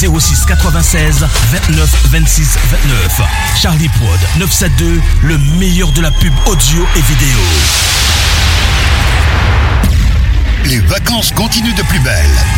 06 96 29 26 29. Charlie Prod 972, le meilleur de la pub audio et vidéo. Les vacances continuent de plus belle.